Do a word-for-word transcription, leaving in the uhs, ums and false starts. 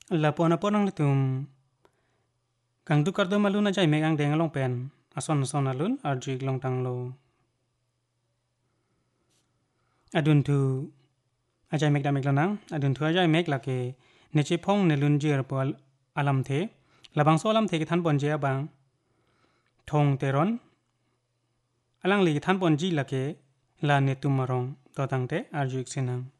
La pona ponang litum kang tu kardo malun ajai megang deng long pen ason son alun arjik long tang lo adun tu ajai mek da mek lanang adun tu ajai mek lake neche phong nelun jir pol alam the labang so alam the ke than bon je abang thong teron alang li than bon ji lake la ne tumarong to tang te arjik sinang